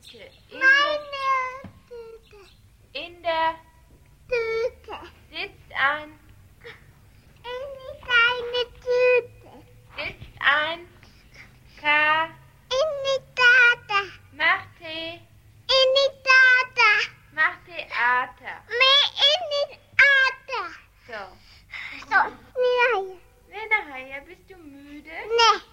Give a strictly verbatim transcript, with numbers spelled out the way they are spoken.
Tüte. In Meine Tüte. In der Tüte. sitzt ein, In deine Tüte. sitzt ein, K, In die Tata. macht Tee, In die Tata. macht Theater. Mehr in die Tata. So. So, nein. Lena, bist du müde? Nee.